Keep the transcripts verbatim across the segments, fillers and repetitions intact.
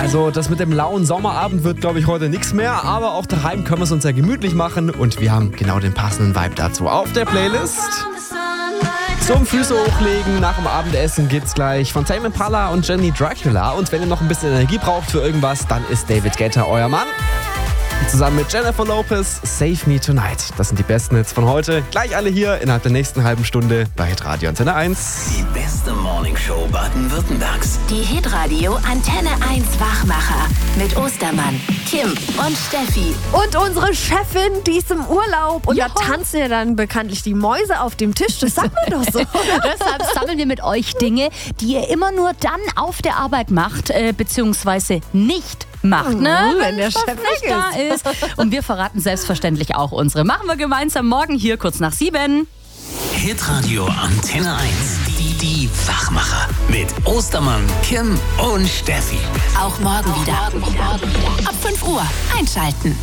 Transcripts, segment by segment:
Also das mit dem lauen Sommerabend wird, glaube ich, heute nichts mehr. Aber auch daheim können wir es uns ja gemütlich machen. Und wir haben genau den passenden Vibe dazu auf der Playlist. Zum Füße hochlegen nach dem Abendessen gibt's gleich von Tame Impala und Jenny Dracula. Und wenn ihr noch ein bisschen Energie braucht für irgendwas, dann ist David Guetta euer Mann. Zusammen mit Jennifer Lopez, Save Me Tonight. Das sind die besten Hits von heute. Gleich alle hier innerhalb der nächsten halben Stunde bei Hitradio Antenne eins. Die beste Morningshow Baden-Württembergs. Die Hitradio Antenne eins Wachmacher mit Ostermann, Kim und Steffi. Und unsere Chefin, die ist im Urlaub. Und Ja. da tanzen ja dann bekanntlich die Mäuse auf dem Tisch. Das sagt man doch so. Deshalb sammeln wir mit euch Dinge, die ihr immer nur dann auf der Arbeit macht, äh, beziehungsweise nicht macht, ne? Mhm, wenn der Chef nicht weg da ist. Und wir verraten selbstverständlich auch unsere. Machen wir gemeinsam morgen hier kurz nach sieben. Hitradio Antenne eins. Die, die Wachmacher. Mit Ostermann, Kim und Steffi. Auch morgen wieder. Ab fünf Uhr einschalten.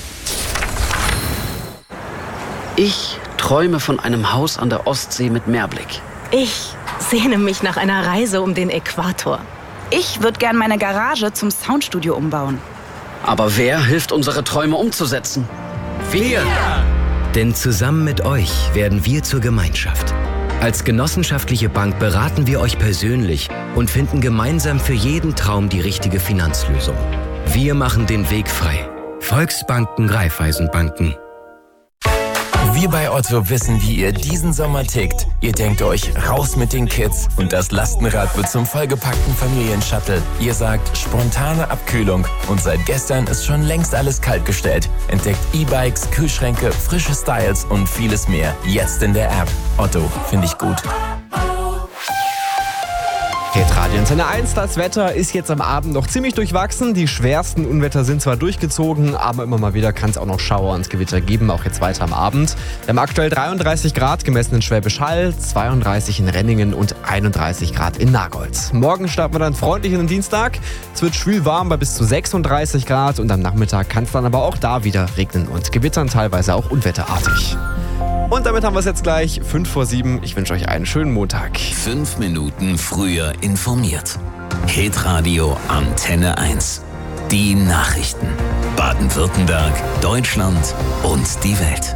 Ich träume von einem Haus an der Ostsee mit Meerblick. Ich sehne mich nach einer Reise um den Äquator. Ich würde gern meine Garage zum Soundstudio umbauen. Aber wer hilft, unsere Träume umzusetzen? Wir! Denn zusammen mit euch werden wir zur Gemeinschaft. Als genossenschaftliche Bank beraten wir euch persönlich und finden gemeinsam für jeden Traum die richtige Finanzlösung. Wir machen den Weg frei. Volksbanken, Raiffeisenbanken. Wir bei Otto wissen, wie ihr diesen Sommer tickt. Ihr denkt euch, raus mit den Kids und das Lastenrad wird zum vollgepackten Familienshuttle. Ihr sagt, spontane Abkühlung und seit gestern ist schon längst alles kaltgestellt. Entdeckt E-Bikes, Kühlschränke, frische Styles und vieles mehr. Jetzt in der App. Otto, finde ich gut. Hitradio Antenne eins, das Wetter ist jetzt am Abend noch ziemlich durchwachsen. Die schwersten Unwetter sind zwar durchgezogen, aber immer mal wieder kann es auch noch Schauer und Gewitter geben, auch jetzt weiter am Abend. Wir haben aktuell dreiunddreißig Grad gemessen in Schwäbisch Hall, zweiunddreißig in Renningen und einunddreißig Grad in Nagold. Morgen starten wir dann freundlich in den Dienstag. Es wird schwül warm bei bis zu sechsunddreißig Grad und am Nachmittag kann es dann aber auch da wieder regnen und gewittern, teilweise auch unwetterartig. Und damit haben wir es jetzt gleich, fünf vor sieben. Ich wünsche euch einen schönen Montag. Fünf Minuten früher informiert. Hitradio Antenne eins. Die Nachrichten. Baden-Württemberg, Deutschland und die Welt.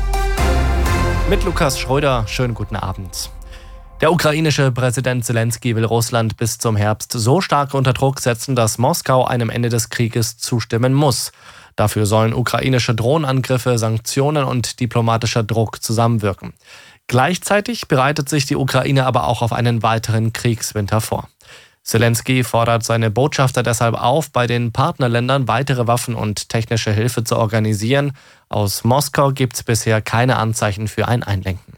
Mit Lukas Schröder, schönen guten Abend. Der ukrainische Präsident Zelensky will Russland bis zum Herbst so stark unter Druck setzen, dass Moskau einem Ende des Krieges zustimmen muss. Dafür sollen ukrainische Drohnenangriffe, Sanktionen und diplomatischer Druck zusammenwirken. Gleichzeitig bereitet sich die Ukraine aber auch auf einen weiteren Kriegswinter vor. Zelensky fordert seine Botschafter deshalb auf, bei den Partnerländern weitere Waffen und technische Hilfe zu organisieren. Aus Moskau gibt es bisher keine Anzeichen für ein Einlenken.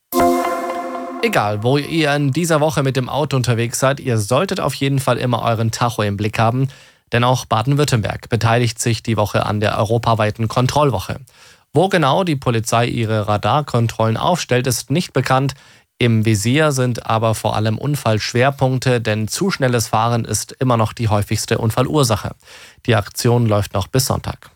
Egal, wo ihr in dieser Woche mit dem Auto unterwegs seid, ihr solltet auf jeden Fall immer euren Tacho im Blick haben. Denn auch Baden-Württemberg beteiligt sich die Woche an der europaweiten Kontrollwoche. Wo genau die Polizei ihre Radarkontrollen aufstellt, ist nicht bekannt. Im Visier sind aber vor allem Unfallschwerpunkte, denn zu schnelles Fahren ist immer noch die häufigste Unfallursache. Die Aktion läuft noch bis Sonntag.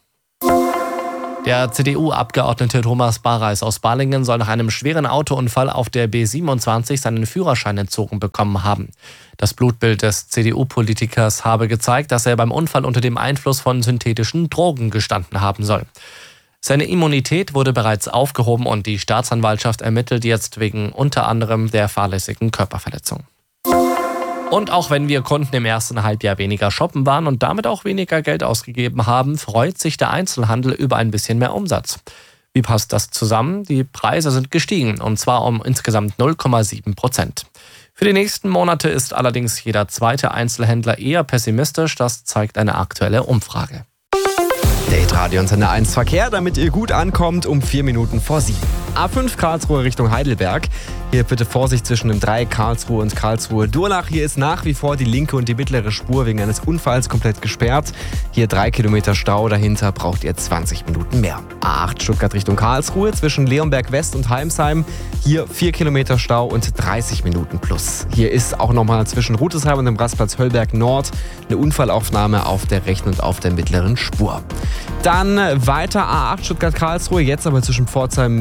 Der C D U-Abgeordnete Thomas Bareis aus Balingen soll nach einem schweren Autounfall auf der B siebenundzwanzig seinen Führerschein entzogen bekommen haben. Das Blutbild des C D U-Politikers habe gezeigt, dass er beim Unfall unter dem Einfluss von synthetischen Drogen gestanden haben soll. Seine Immunität wurde bereits aufgehoben und die Staatsanwaltschaft ermittelt jetzt wegen unter anderem der fahrlässigen Körperverletzung. Und auch wenn wir Kunden im ersten Halbjahr weniger shoppen waren und damit auch weniger Geld ausgegeben haben, freut sich der Einzelhandel über ein bisschen mehr Umsatz. Wie passt das zusammen? Die Preise sind gestiegen, und zwar um insgesamt null Komma sieben Prozent. Für die nächsten Monate ist allerdings jeder zweite Einzelhändler eher pessimistisch, das zeigt eine aktuelle Umfrage. Der Hitradio Antenne eins Verkehr, damit ihr gut ankommt, um vier Minuten vor sieben. A fünf Karlsruhe Richtung Heidelberg. Hier bitte Vorsicht zwischen dem Dreieck Karlsruhe und Karlsruhe-Durlach. Hier ist nach wie vor die linke und die mittlere Spur wegen eines Unfalls komplett gesperrt. Hier drei Kilometer Stau, dahinter braucht ihr zwanzig Minuten mehr. A acht Stuttgart Richtung Karlsruhe zwischen Leonberg West und Heimsheim. Hier vier Kilometer Stau und dreißig Minuten plus. Hier ist auch nochmal zwischen Rutesheim und dem Rastplatz Höllberg Nord eine Unfallaufnahme auf der rechten und auf der mittleren Spur. Dann weiter A acht Stuttgart Karlsruhe, jetzt aber zwischen Pforzheim Süd und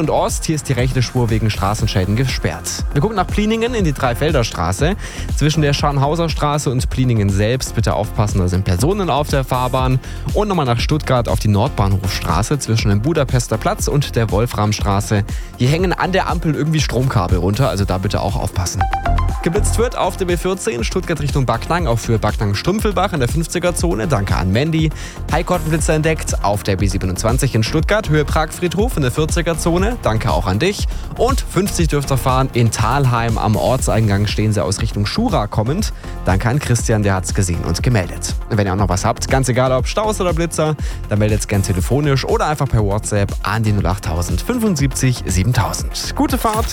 und Ost. Hier ist die rechte Spur wegen Straßenschäden gesperrt. Wir gucken nach Pliningen in die Dreifelderstraße. Zwischen der Scharnhauser Straße und Pliningen selbst bitte aufpassen, da sind Personen auf der Fahrbahn. Und nochmal nach Stuttgart auf die Nordbahnhofstraße zwischen dem Budapester Platz und der Wolframstraße. Hier hängen an der Ampel irgendwie Stromkabel runter, also da bitte auch aufpassen. Geblitzt wird auf der B vierzehn Stuttgart Richtung Backnang, auch für Backnang-Strümpfelbach in der fünfziger-Zone. Danke an Mandy. Highcotton-Blitzer entdeckt auf der B siebenundzwanzig in Stuttgart, Höhe Prag-Friedhof in der vierziger-Zone. Danke auch an dich. Und fünfzig dürft ihr fahren in Thalheim am Ortseingang, stehen sie aus Richtung Schura kommend. Danke an Christian, der hat's gesehen und gemeldet. Wenn ihr auch noch was habt, ganz egal ob Staus oder Blitzer, dann meldet's gern telefonisch oder einfach per WhatsApp an die null acht null null fünfundsiebzig siebentausend. Gute Fahrt!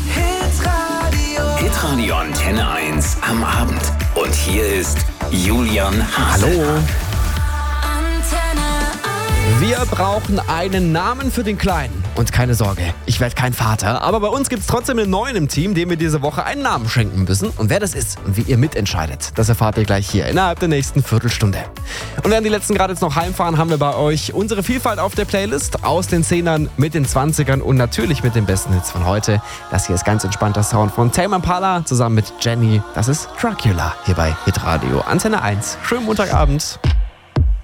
Hitradio Antenne eins am Abend. Und hier ist Julian Hase. Hallo. Wir brauchen einen Namen für den Kleinen. Und keine Sorge, ich werde kein Vater. Aber bei uns gibt es trotzdem einen neuen im Team, dem wir diese Woche einen Namen schenken müssen. Und wer das ist und wie ihr mitentscheidet, das erfahrt ihr gleich hier innerhalb der nächsten Viertelstunde. Und während die letzten gerade jetzt noch heimfahren, haben wir bei euch unsere Vielfalt auf der Playlist. Aus den Zehnern, mit den Zwanzigern und natürlich mit den besten Hits von heute. Das hier ist ganz entspannter Sound von Tame Impala zusammen mit Jenny. Das ist Dracula hier bei Hitradio Antenne eins. Schönen Montagabend.